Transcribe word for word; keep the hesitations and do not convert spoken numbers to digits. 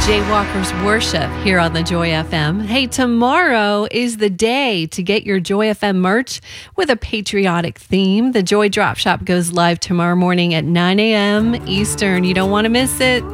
Jaywalkers Worship here on the Joy F M. Hey, tomorrow is the day to get your Joy F M merch with a patriotic theme. The Joy Drop Shop goes live tomorrow morning at nine a.m. Eastern. You don't want to miss it.